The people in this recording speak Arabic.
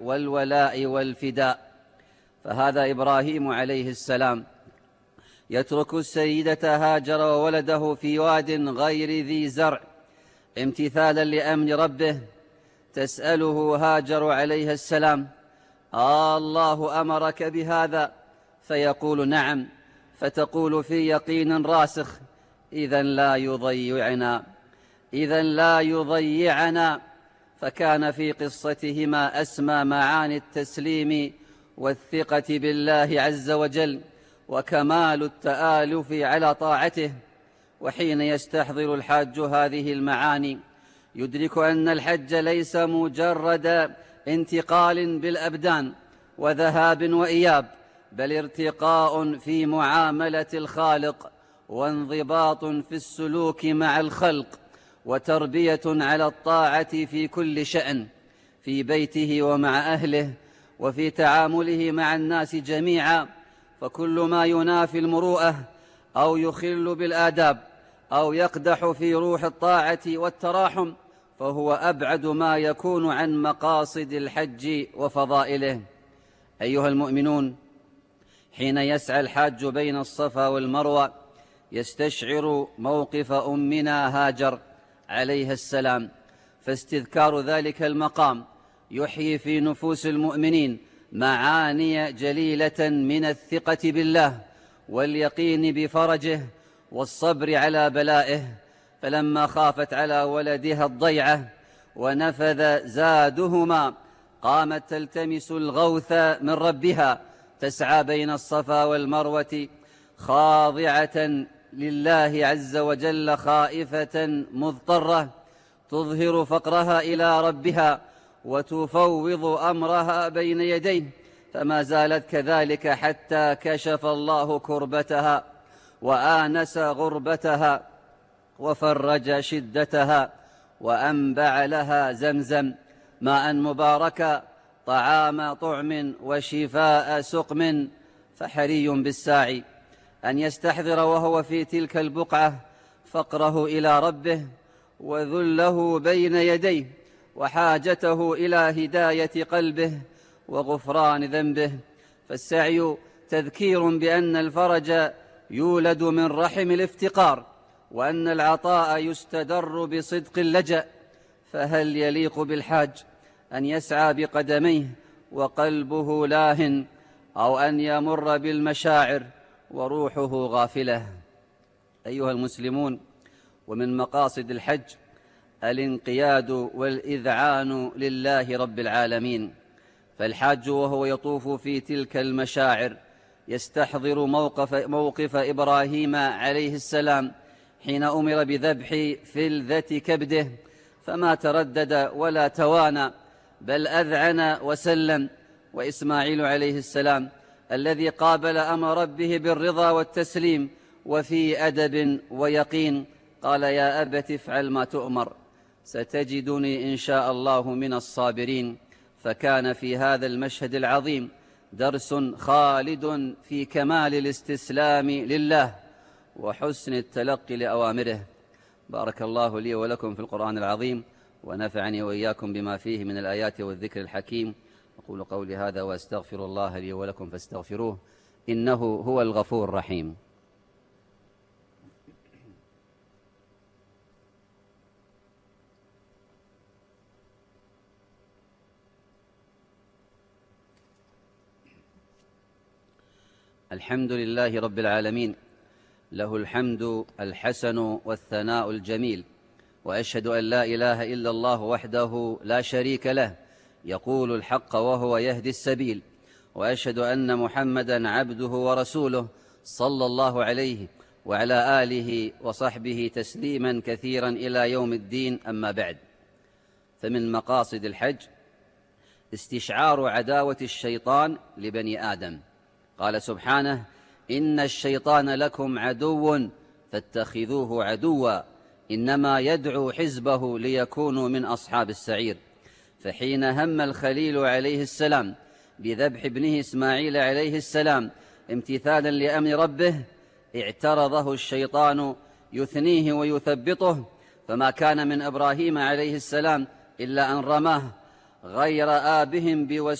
والولاء والفداء. فهذا إبراهيم عليه السلام يترك السيدة هاجر وولده في واد غير ذي زرع امتثالا لأمر ربه. تسأله هاجر عليه السلام: الله أمرك بهذا؟ فيقول: نعم. فتقول في يقين راسخ: إذن لا يضيعنا. فكان في قصتهما أسمى معاني التسليم والثقة بالله عز وجل وكمال التآلف على طاعته. وحين يستحضر الحاج هذه المعاني يدرك أن الحج ليس مجرد انتقال بالأبدان وذهاب وإياب، بل ارتقاء في معاملة الخالق، وانضباط في السلوك مع الخلق، وتربية على الطاعة في كل شأن، في بيته ومع أهله، وفي تعامله مع الناس جميعا. فكل ما ينافي المروءة أو يخل بالآداب أو يقدح في روح الطاعة والتراحم فهو أبعد ما يكون عن مقاصد الحج وفضائله. أيها المؤمنون، حين يسعى الحاج بين الصفا والمروة يستشعر موقف أمنا هاجر عليها السلام، فاستذكار ذلك المقام يحيي في نفوس المؤمنين معاني جليلة من الثقة بالله واليقين بفرجه والصبر على بلائه. فلما خافت على ولدها الضيعة ونفذ زادهما قامت تلتمس الغوث من ربها، تسعى بين الصفا والمروة خاضعة لله عز وجل، خائفة مضطرة، تظهر فقرها إلى ربها وتفوض أمرها بين يديه. فما زالت كذلك حتى كشف الله كربتها وآنس غربتها وفرج شدتها، وأنبع لها زمزم ماء مباركا طعام طعم وشفاء سقم. فحري بالساعي أن يستحضر وهو في تلك البقعة فقره إلى ربه وذله بين يديه وحاجته إلى هداية قلبه وغفران ذنبه. فالسعي تذكير بأن الفرج يولد من رحم الافتقار، وأن العطاء يستدر بصدق اللجأ. فهل يليق بالحاج أن يسعى بقدميه وقلبه لاهٍ، أو أن يمر بالمشاعر وروحه غافلة؟ أيها المسلمون، ومن مقاصد الحج الانقياد والإذعان لله رب العالمين. فالحاج وهو يطوف في تلك المشاعر يستحضر موقف إبراهيم عليه السلام حين أمر بذبح فلذة كبده، فما تردد ولا توانى بل أذعن وسلم. وإسماعيل عليه السلام الذي قابل أمر ربه بالرضا والتسليم وفي أدب ويقين قال: يا أبت افعل ما تؤمر ستجدني إن شاء الله من الصابرين. فكان في هذا المشهد العظيم درس خالد في كمال الاستسلام لله وحسن التلقي لأوامره. بارك الله لي ولكم في القرآن العظيم، ونفعني وإياكم بما فيه من الآيات والذكر الحكيم. أقول قولي هذا وأستغفر الله لي ولكم فاستغفروه، إنه هو الغفور الرحيم. الحمد لله رب العالمين، له الحمد الحسن والثناء الجميل، وأشهد أن لا إله إلا الله وحده لا شريك له يقول الحق وهو يهدي السبيل، وأشهد أن محمدًا عبده ورسوله صلى الله عليه وعلى آله وصحبه تسليمًا كثيرًا إلى يوم الدين. أما بعد، فمن مقاصد الحج استشعار عداوة الشيطان لبني آدم. قال سبحانه: إن الشيطان لكم عدو فاتخذوه عدوا إنما يدعو حزبه ليكونوا من أصحاب السعير. فحين هم الخليل عليه السلام بذبح ابنه إسماعيل عليه السلام امتثالا لأمر ربه اعترضه الشيطان يثنيه ويثبطه، فما كان من إبراهيم عليه السلام إلا أن رماه غير آبهم